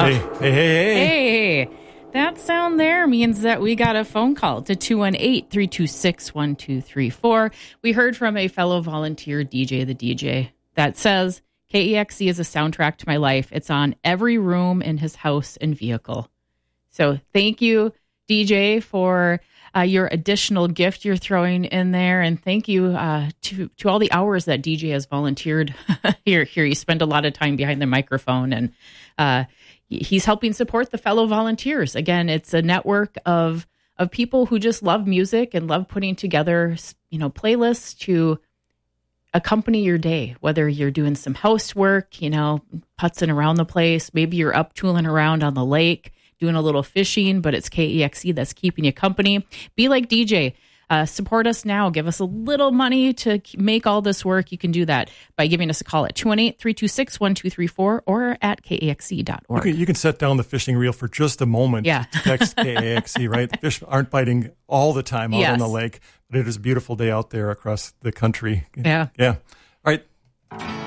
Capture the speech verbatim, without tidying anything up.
Hey, hey, hey, hey. Hey, that sound there means that we got a phone call to two one eight, three two six, one two three four. We heard from a fellow volunteer D J, the D J, that says, K E X C is a soundtrack to my life. It's on every room in his house and vehicle. So thank you, D J, for uh, your additional gift you're throwing in there. And thank you uh, to, to all the hours that D J has volunteered here. Here, you spend a lot of time behind the microphone, and uh, he's helping support the fellow volunteers. Again, it's a network of of people who just love music and love putting together, you know, playlists to accompany your day, whether you're doing some housework, you know, putzing around the place. Maybe you're up tooling around on the lake, doing a little fishing, but it's K E X C that's keeping you company. Be like D J. Uh, support us now. Give us a little money to make all this work. You can do that by giving us a call at two one eight, three two six, one two three four or at K E X C dot org. You can, you can set down the fishing reel for just a moment yeah. to text K A X C, right? The fish aren't biting all the time out yes. on the lake, but it is a beautiful day out there across the country. Yeah. Yeah. All right.